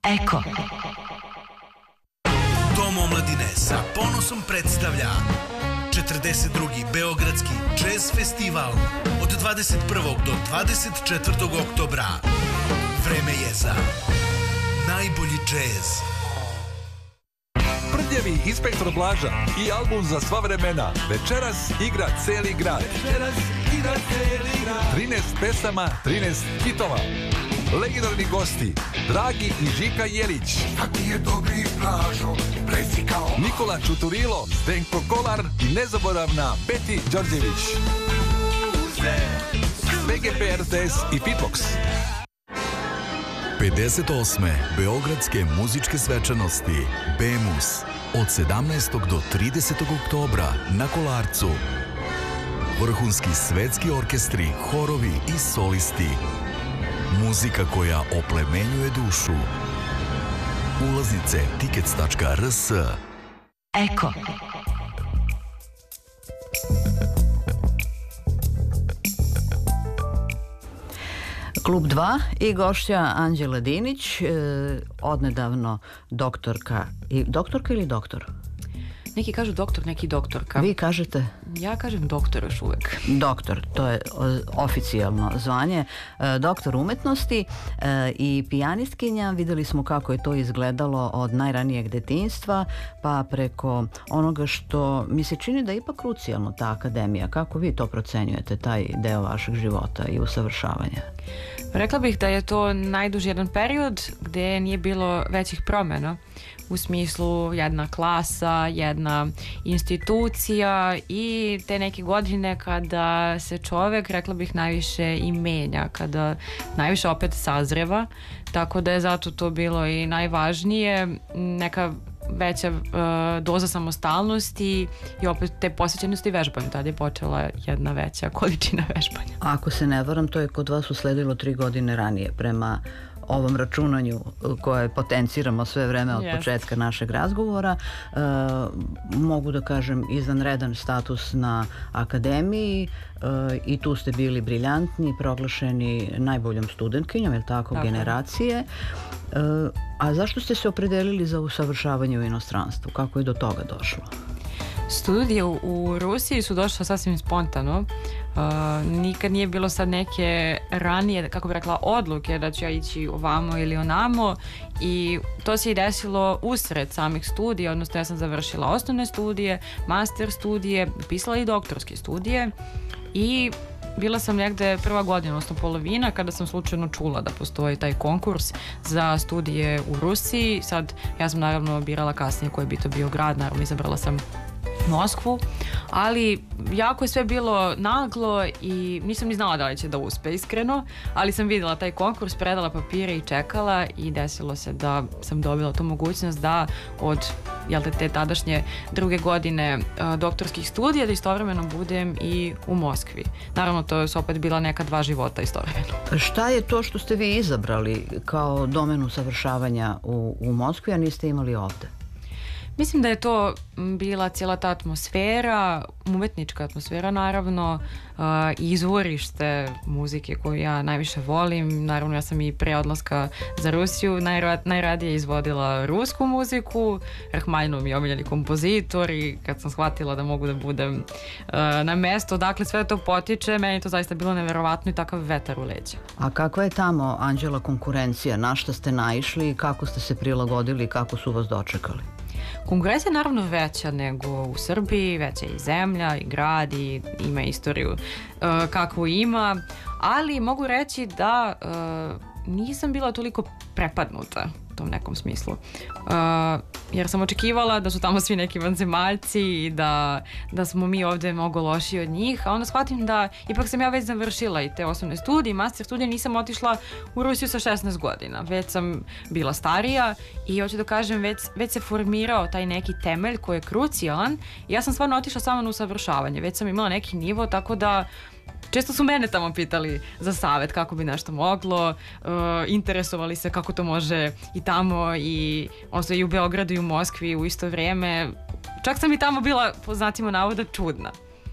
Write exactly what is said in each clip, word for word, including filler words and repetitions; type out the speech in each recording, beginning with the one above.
Eko. Dom omladine sa ponosom predstavlja četrdeset drugi Beogradski jazz festival od dvadeset prvog do dvadeset četvrtog oktobra. Vreme je za najbolji džez. Prljavi inspektor Blaža i album za sva vremena. Večeras igra celi grad. Večeras igra celi grad. trinaest pesama, trinaest hitova. Legendarni gosti Dragi i Žika Jelić. Taki je dobri Blažo, plesi kao Nikola Čuturilo, Zdenko Kolar i nezaboravna Peti Đorđević. V G P R T S i Pitbox. pedeset osme Beogradske muzičke svečanosti Bemus od sedamnaestog do tridesetog oktobra na Kolarcu. Vrhunski svetski orkestri, horovi i solisti. Muzika koja oplemenjuje dušu. Ulaznice tickets tačka r s. Eko. Klub dva i gošća Anđela Dinić, e, odnedavno doktorka. I, doktorka ili doktor? Neki kažu doktor, neki doktorka. Vi kažete? Ja kažem doktor još uvek. Doktor, to je oficijalno zvanje. E, doktor umetnosti e, i pijanistkinja. Videli smo kako je to izgledalo od najranijeg detinjstva pa preko onoga što mi se čini da je ipak krucijalno ta akademija. Kako vi to procenjujete, taj deo vašeg života i usavršavanja? Rekla bih da je to najduži jedan period gde nije bilo većih promjena u smislu jedna klasa, jedna institucija i te neke godine kada se čovek, rekla bih, najviše i menja, kada najviše opet sazreva, tako da je zato to bilo i najvažnije, neka veća uh, doza samostalnosti i opet te posvećenosti vežbanju. Tada je počela jedna veća količina vežbanja. Ako se ne varam, to je kod vas usledilo tri godine ranije prema ovom računanju koje potenciramo sve vreme od yes. početka našeg razgovora. E, mogu da kažem izvanredan status na akademiji e, i tu ste bili briljantni, proglašeni najboljom studentkinjom, je li tako, tako, generacije. E, a zašto ste se opredelili za usavršavanje u inostranstvu? Kako je do toga došlo? Studije u, u Rusiji su došle sasvim spontano. Uh, nikad nije bilo sad neke ranije, kako bih rekla, odluke da ću ja ići ovamo ili onamo i to se i desilo usred samih studija, odnosno ja sam završila osnovne studije, master studije, pisala i doktorske studije i bila sam negde prva godina, odnosno polovina, kada sam slučajno čula da postoji taj konkurs za studije u Rusiji. Sad, ja sam naravno birala kasnije koji bi to bio grad, naravno izabrala sam Moskvu, ali jako je sve bilo naglo i nisam ni znala da li će da uspe, iskreno, ali sam vidjela taj konkurs, predala papire i čekala i desilo se da sam dobila tu mogućnost da od jel te, te tadašnje druge godine uh, doktorskih studija da istovremeno budem i u Moskvi. Naravno, to su opet bila neka dva života istovremeno. Šta je to što ste vi izabrali kao domenu savršavanja u, u Moskvi, a niste imali ovde? Mislim da je to bila cijela ta atmosfera, umetnička atmosfera naravno, uh, izvorište muzike koju ja najviše volim. Naravno, ja sam i pre odlaska za Rusiju najra, najradije izvodila rusku muziku. Rahmaninov mi je omiljeni kompozitor i kad sam shvatila da mogu da budem uh, na mesto odakle sve to potiče, meni to zaista bilo neverovatno i takav vetar u leđa. A kakva je tamo, Anđela, konkurencija? Na šta ste naišli i kako ste se prilagodili i kako su vas dočekali? Konkurencija je naravno veća nego u Srbiji, veća i zemlja i grad i ima istoriju uh, kakvu ima, ali mogu reći da uh, nisam bila toliko prepadnuta u tom nekom smislu. Uh, jer sam očekivala da su tamo svi neki vanzemaljci i da, da smo mi ovdje mnogo lošiji od njih, a onda shvatim da ipak sam ja već završila i te osnovne studije, master studije, nisam otišla u Rusiju sa šesnaest godina, već sam bila starija i hoću da kažem već, već se formirao taj neki temelj koji je krucijalan i ja sam stvarno otišla samo na usavršavanje, već sam imala neki nivo, tako da često su mene tamo pitali za savjet kako bi nešto moglo, uh, interesovali se kako to može i tamo i odnosno i u Beogradu i u Moskvi u isto vrijeme. Čak sam i tamo bila, po znacima navoda, čudna.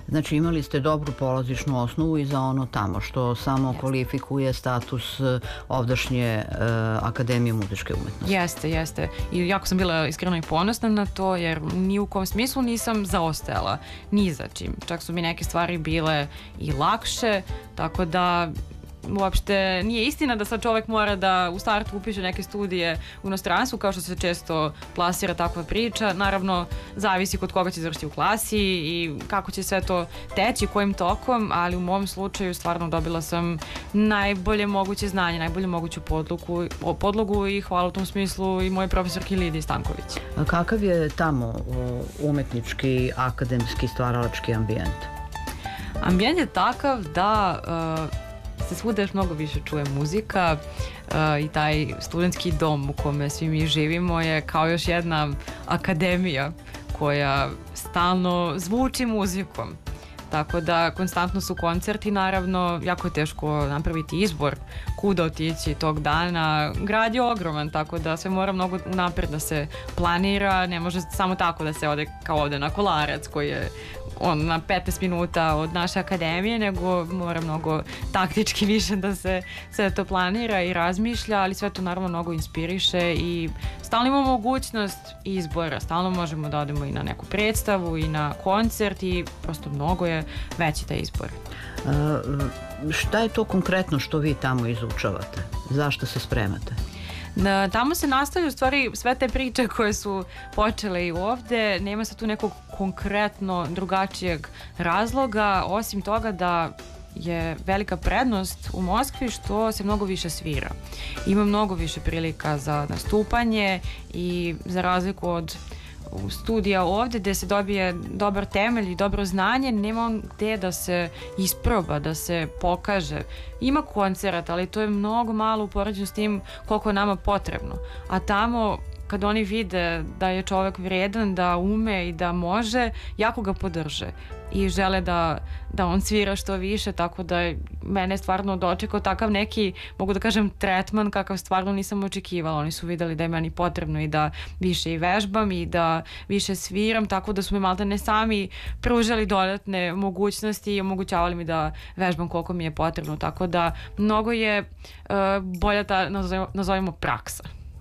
Znači imali ste dobru polazišnu osnovu i za ono tamo, što samo Jeste. kvalifikuje status ovdašnje uh, Akademije muzičke umetnosti. Jeste, jeste. I jako sam bila iskreno i ponosna na to, jer ni u kom smislu nisam zaostajala ni za čim. Čak su mi neke stvari bile i lakše, tako da uopšte nije istina da sad čovek mora da u startu upiše neke studije u inostranstvu, kao što se često plasira takva priča. Naravno, zavisi kod koga će završiti u klasi i kako će sve to teći, kojim tokom, ali u mom slučaju stvarno dobila sam najbolje moguće znanje, najbolje moguću podlogu, podlogu i hvala u tom smislu i moje profesorki Lidiji Stanković. A kakav je tamo umetnički, akademski, stvaralački ambijent? Ambijent je takav da uh, se svuda još mnogo više čuje muzika uh, i taj studentski dom u kome svi mi živimo je kao još jedna akademija koja stalno zvuči muzikom. Tako da konstantno su koncerti, naravno, jako je teško napraviti izbor kuda otići tog dana. Grad je ogroman, tako da sve mora mnogo unapred da se planira, ne može samo tako da se ode kao ovde na Kolarac koji je on na petnaest minuta od naše akademije, nego mora mnogo taktički više da se sve to planira i razmišlja, ali sve to naravno mnogo inspiriše i stalno imamo mogućnost izbora, stalno možemo da odemo i na neku predstavu i na koncert i prosto mnogo je veći taj izbor. Uh, šta je to konkretno što vi tamo izučavate? Zašto se spremate? Na, tamo se nastavljaju u stvari sve te priče koje su počele i ovde, nema se tu nekog konkretno drugačijeg razloga, osim toga da je velika prednost u Moskvi što se mnogo više svira. Ima mnogo više prilika za nastupanje i za razliku od studija ovde gde se dobije dobar temelj i dobro znanje, nema on gde da se isproba, da se pokaže. Ima koncerat, ali to je mnogo malo u poređenju s tim koliko je nama potrebno. A tamo kad oni vide da je čovek vredan, da ume i da može, jako ga podrže i žele da, da on svira što više, tako da je mene stvarno dočekao takav neki, mogu da kažem, tretman kakav stvarno nisam očekivala. Oni su videli da je meni potrebno i da više i vežbam i da više sviram, tako da su mi malta ne sami pružali dodatne mogućnosti i omogućavali mi da vežbam koliko mi je potrebno, tako da mnogo je uh, bolja ta, nazovimo, nazovimo praksa.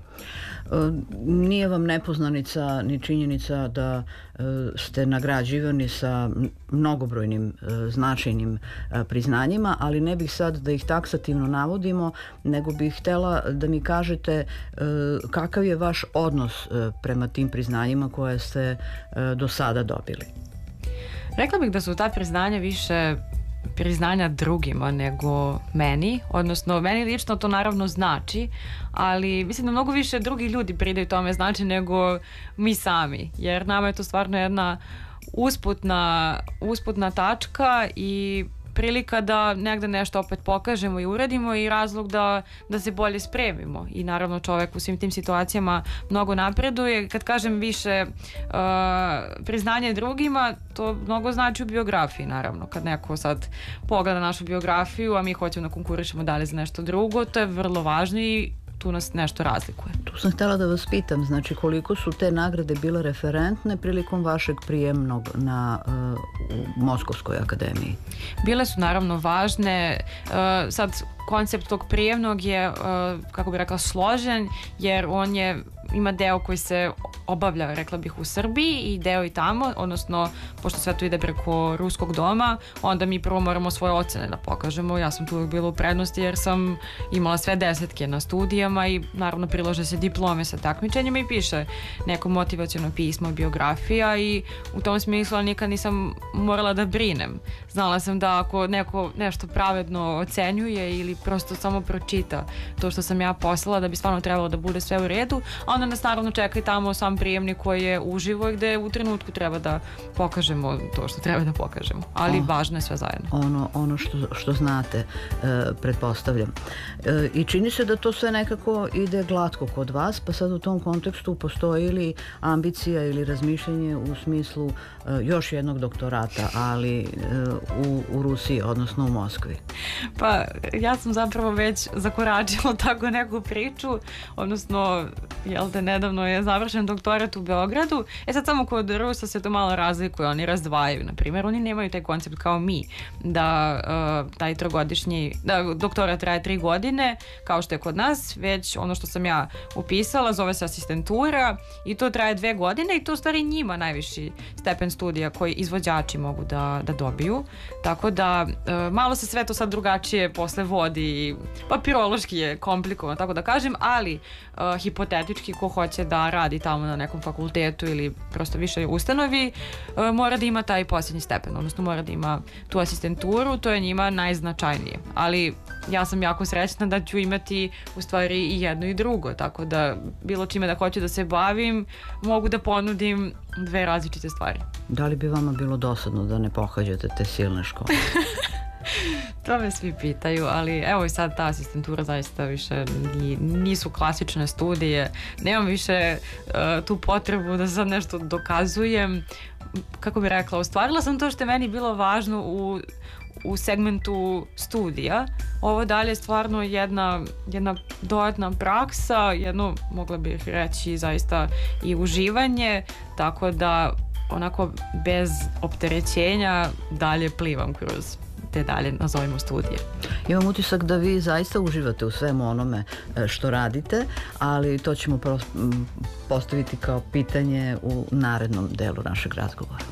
Nije vam nepoznanica ni činjenica da ste nagrađivani sa mnogobrojnim značajnim priznanjima, ali ne bih sad da ih taksativno navodimo, nego bih htela da mi kažete kakav je vaš odnos prema tim priznanjima koje ste do sada dobili. Rekla bih da su ta priznanja više priznanja drugima nego meni, odnosno meni lično to naravno znači, ali mislim da mnogo više drugi ljudi pridaju tome znači nego mi sami, jer nama je to stvarno jedna usputna, usputna tačka i prilika da negde nešto opet pokažemo i uradimo i razlog da, da se bolje spremimo i naravno čovek u svim tim situacijama mnogo napreduje. Kad kažem više uh, priznanje drugima, to mnogo znači u biografiji naravno. Kad neko sad pogleda našu biografiju, a mi hoćemo da konkurišemo dalje za nešto drugo, to je vrlo važno i tu nas nešto razlikuje. Tu sam htjela da vas pitam, znači koliko su te nagrade bile referentne prilikom vašeg prijemnog na uh, u Moskovskoj akademiji? Bile su naravno važne. Uh, sad koncept tog prijemnog je, uh, kako bih rekla, složen, jer on je ima deo koji se obavlja, rekla bih, u Srbiji i deo i tamo, odnosno pošto sve to ide preko ruskog doma, onda mi prvo moramo svoje ocene da pokažemo. Ja sam tu uvijek bila u prednosti jer sam imala sve desetke na studijama i naravno prilože se diplome sa takmičenjima i piše neko motivaciono pismo, biografija i u tom smislu nikad nisam morala da brinem. Znala sam da ako neko nešto pravedno ocenjuje ili prosto samo pročita to što sam ja poslala, da bi stvarno trebalo da bude sve u redu, a onda nas naravno čeka i tamo sam prijemnik koji je uživo i gde u trenutku treba da pokažemo to što treba da pokažemo, ali oh, važno je sve zajedno. Ono, ono što, što znate, e, pretpostavljam. E, I čini se da to sve nekako ide glatko kod vas, pa sad u tom kontekstu postoji li ambicija ili razmišljanje u smislu e, još jednog doktorata, ali e, u, u Rusiji, odnosno u Moskvi? Pa ja sam zapravo već zakoračila tako neku priču, odnosno jel te nedavno je završen doktorat doktorat u Beogradu. E sad samo kod Rusa se to malo razlikuje, oni razdvajaju, na primjer, oni nemaju taj koncept kao mi, da uh, taj trogodišnji, da doktorat traje tri godine, kao što je kod nas, već ono što sam ja upisala zove se asistentura i to traje dve godine i to u stvari njima najviši stepen studija koji izvođači mogu da, da dobiju, tako da uh, malo se sve to sad drugačije posle vodi, papirološki je komplikovano, tako da kažem, ali uh, hipotetički ko hoće da radi tamo na nekom fakultetu ili prosto više ustanovi, uh, mora da ima taj posljednji stepen, odnosno mora da ima tu asistenturu, to je njima najznačajnije. Ali ja sam jako srećna da ću imati u stvari i jedno i drugo, tako da bilo čime da hoću da se bavim, mogu da ponudim dve različite stvari. Da li bi vama bilo dosadno da ne pohađate te silne škole? To me svi pitaju, ali evo i sad ta asistentura zaista više nisu klasične studije, nemam više uh, tu potrebu da sad nešto dokazujem, kako bih rekla, ostvarila sam to što je meni bilo važno u, u segmentu studija. Ovo dalje je stvarno jedna, jedna dodatna praksa, jedno, mogla bih reći, zaista i uživanje, tako da onako bez opterećenja dalje plivam kroz te dalje, nazovimo, studije. Imam utisak da vi zaista uživate u svemu onome što radite, ali to ćemo postaviti kao pitanje u narednom delu našeg razgovora.